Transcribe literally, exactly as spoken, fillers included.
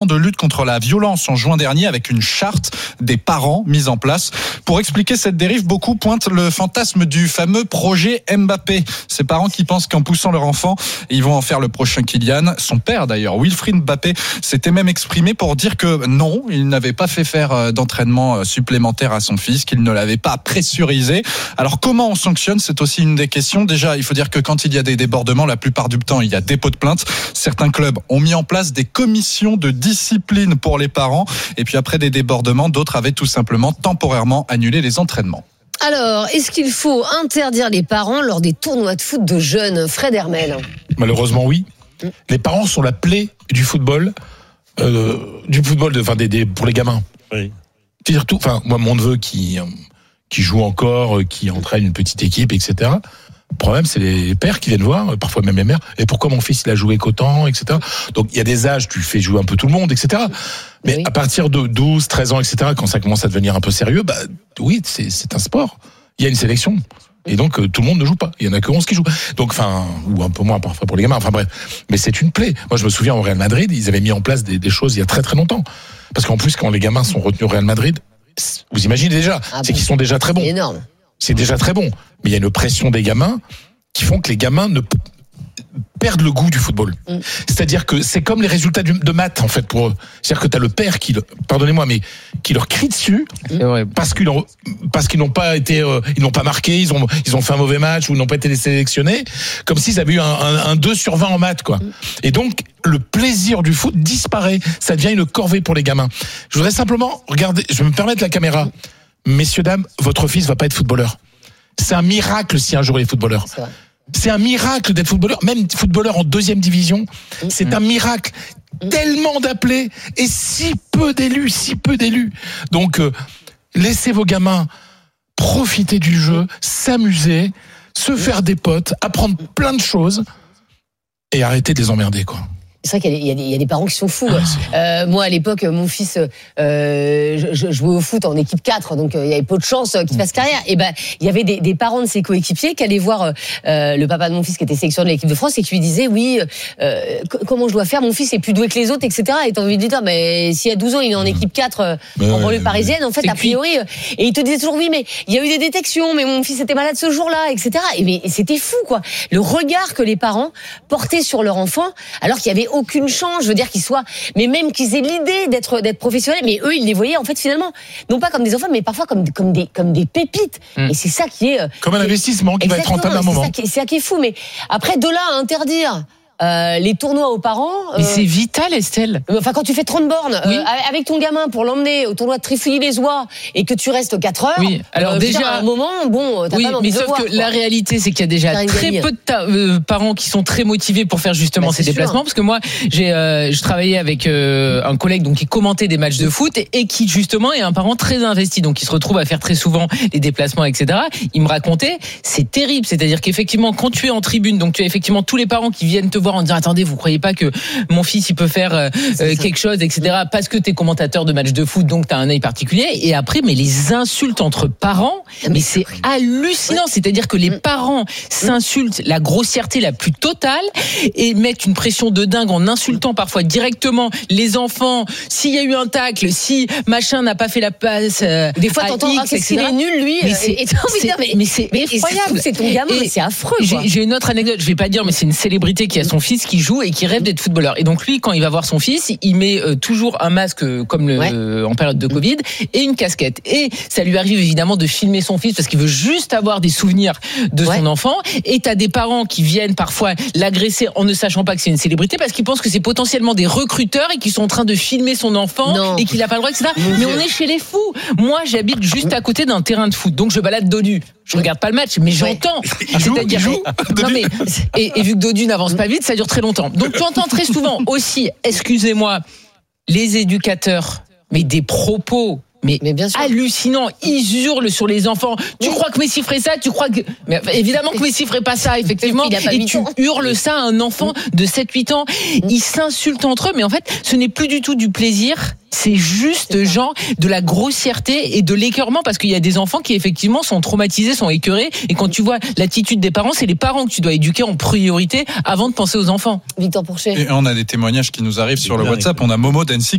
de lutte contre la violence en juin dernier avec une charte des parents mise en place. Pour expliquer cette dérive, beaucoup pointent le fantasme du fameux projet Mbappé. Ces parents qui pensent qu'en poussant leur enfant, ils vont en faire le prochain Kylian. Son père d'ailleurs, Wilfried Mbappé, s'était même exprimé pour dire que non, il n'avait pas fait faire d'entraînement supplémentaire à son fils, qu'il ne l'avait pas pressurisé. Alors comment on sanctionne ? C'est aussi une des questions. Déjà, il faut dire que quand il y a des débordements, la plupart du temps, il y a dépôt de plainte. Certains clubs ont mis en place des commissions de discipline pour les parents. Et puis après des débordements, d'autres avaient tout simplement temporairement annulé les entraînements. Alors, est-ce qu'il faut interdire les parents lors des tournois de foot de jeunes ? Fred Hermel. Malheureusement, oui. Les parents sont la plaie du football, euh, du football, de, enfin, des, des, pour les gamins. Oui. C'est-à-dire tout, enfin, moi, mon neveu qui, qui joue encore, qui entraîne une petite équipe, et cetera. Le problème, c'est les pères qui viennent voir, parfois même les mères. Et pourquoi mon fils, il a joué qu'autant, et cetera. Donc, il y a des âges, tu fais jouer un peu tout le monde, et cetera. Mais oui. À partir de douze, treize ans, et cetera, quand ça commence à devenir un peu sérieux, bah, oui, c'est, c'est un sport. Il y a une sélection. Et donc, euh, tout le monde ne joue pas. Il y en a que onze qui jouent. Donc, enfin, ou un peu moins parfois pour les gamins. Enfin, bref. Mais c'est une plaie. Moi, je me souviens au Real Madrid, ils avaient mis en place des, des choses il y a très, très longtemps. Parce qu'en plus, quand les gamins sont retenus au Real Madrid, vous imaginez déjà, ah c'est bon. qu'ils sont déjà très bons. C'est énorme. C'est déjà très bon. Mais il y a une pression des gamins qui font que les gamins ne perdent le goût du football. Mm. C'est-à-dire que c'est comme les résultats de maths, en fait, pour eux. C'est-à-dire que t'as le père qui, pardonnez-moi, mais qui leur crie dessus parce qu'ils ont, parce qu'ils n'ont pas été, euh, ils n'ont pas marqué, ils ont, ils ont fait un mauvais match ou ils n'ont pas été sélectionnés, comme s'ils avaient eu un, un, un deux sur vingt en maths, quoi. Mm. Et donc, le plaisir du foot disparaît. Ça devient une corvée pour les gamins. Je voudrais simplement regarder, je vais me permettre la caméra. Messieurs, dames, votre fils va pas être footballeur. C'est un miracle si un jour il est footballeur. C'est, c'est un miracle d'être footballeur, même footballeur en deuxième division. Mmh. C'est un miracle. Mmh. Tellement d'appelés et si peu d'élus, si peu d'élus. Donc, euh, laissez vos gamins profiter du jeu, s'amuser, se faire des potes, apprendre plein de choses et arrêter de les emmerder, quoi. C'est vrai qu'il y a, des, il y a des parents qui sont fous. Euh, moi, à l'époque, mon fils, euh, je, je jouais au foot en équipe quatre, donc euh, il y avait peu de chance qu'il fasse carrière. Et ben, il y avait des, des parents de ses coéquipiers qui allaient voir euh, le papa de mon fils qui était sélectionné de l'équipe de France et qui lui disaient oui, euh, comment je dois faire ? Mon fils est plus doué que les autres, et cetera. Et t'as envie de dire, mais s'il y a douze ans, il est en équipe quatre euh, en ouais, banlieue parisienne, en fait, a priori. Euh, et il te disait toujours oui, mais il y a eu des détections, mais mon fils était malade ce jour-là, et cetera. Et mais c'était fou, quoi. Le regard que les parents portaient sur leur enfant, alors qu'il y avait aucune chance, je veux dire qu'ils soient, mais même qu'ils aient l'idée d'être d'être professionnels, mais eux ils les voyaient en fait finalement non pas comme des enfants, mais parfois comme comme des comme des pépites. Mmh. Et c'est ça qui est comme un investissement qui va être rentable à un moment. C'est ça qui, c'est ça qui est fou. Mais après de là à interdire Euh, les tournois aux parents. Mais euh, c'est vital, Estelle. Enfin, quand tu fais trente bornes oui. euh, avec ton gamin pour l'emmener au tournoi de Trifouilly-les-Oies et que tu restes quatre heures. Oui. Alors euh, déjà, à un moment, bon, t'as oui, pas envie mais de sauf voir, que quoi. La réalité, c'est qu'il y a déjà très peu de ta- euh, parents qui sont très motivés pour faire justement bah, ces sûr. déplacements. Parce que moi, j'ai, euh, je travaillais avec euh, un collègue donc qui commentait des matchs de foot et, et qui justement est un parent très investi, donc qui se retrouve à faire très souvent les déplacements, et cetera. Il me racontait, c'est terrible. C'est-à-dire qu'effectivement, quand tu es en tribune, donc tu as effectivement tous les parents qui viennent te voir en disant attendez, vous croyez pas que mon fils il peut faire euh, quelque chose, et cetera. Parce que t'es commentateur de matchs de foot, donc t'as un œil particulier. Et après, mais les insultes entre parents, mais c'est hallucinant. C'est-à-dire que les parents s'insultent, la grossièreté la plus totale, et mettent une pression de dingue en insultant parfois directement les enfants. S'il y a eu un tacle, si machin n'a pas fait la passe, euh, des fois t'entends X, ah, qu'est-ce qu'il est nul lui. Mais c'est, et t'as envie de dire, mais, mais c'est mais effroyable. C'est ton gamin, mais c'est affreux. J'ai, quoi. j'ai une autre anecdote. Je vais pas dire, mais c'est une célébrité qui a son fils qui joue et qui rêve d'être footballeur. Et donc lui, quand il va voir son fils, il met euh, toujours un masque euh, comme le, ouais. euh, en période de Covid et une casquette. Et ça lui arrive évidemment de filmer son fils parce qu'il veut juste avoir des souvenirs de ouais. son enfant. Et t'as des parents qui viennent parfois l'agresser en ne sachant pas que c'est une célébrité parce qu'ils pensent que c'est potentiellement des recruteurs et qu'ils sont en train de filmer son enfant non. et qu'il a pas le droit, et cetera. Mon mais Dieu. On est chez les fous. Moi, j'habite juste à côté d'un terrain de foot, donc je balade dos nu. Je regarde pas le match, mais j'entends. Il joue, C'est-à-dire, il joue. non mais et, et vu que Dodu n'avance pas vite, ça dure très longtemps. Donc tu entends très souvent aussi, excusez-moi, les éducateurs, mais des propos. Mais, mais bien sûr. Hallucinant, ils hurlent sur les enfants. Tu oui. crois que Messi ferait ça ? Tu crois que mais évidemment que Messi ferait pas ça, effectivement. Et tu hurles ça à un enfant de sept huit ans. Ils s'insultent entre eux, mais en fait, ce n'est plus du tout du plaisir. C'est juste c'est genre de la grossièreté et de l'écœurement parce qu'il y a des enfants qui effectivement sont traumatisés, sont écœurés. Et quand tu vois l'attitude des parents, c'est les parents que tu dois éduquer en priorité avant de penser aux enfants. Victor Pourchet. Et on a des témoignages qui nous arrivent sur le WhatsApp. On a Momo d'Annecy